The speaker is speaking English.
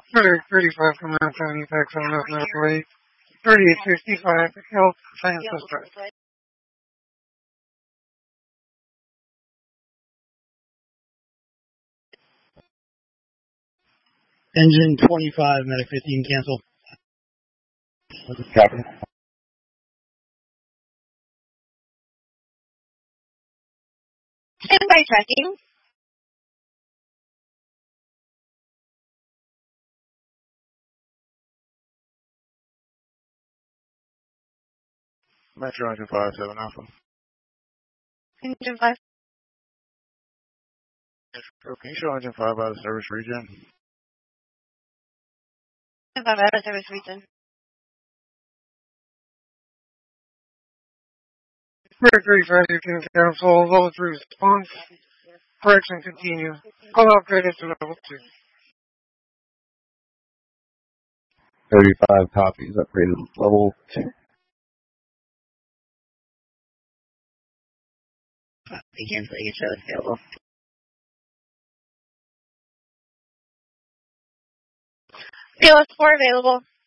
Clear 35 from Mount County, Fax on North Motorway. 3865, Health Sciences Drive. Engine 25, Medic 15, cancel. Copy. Standby tracking. Metro Engine 57 Alpha. Engine 5. Can you show Engine 5 out of service region? Engine 5 out of service region. Clear 35, you can cancel. Level 3 response. Correction continue. Call out credit to level 2. 35 copies, upgraded level 2. Cancel, you show it's available. PLS 4 available.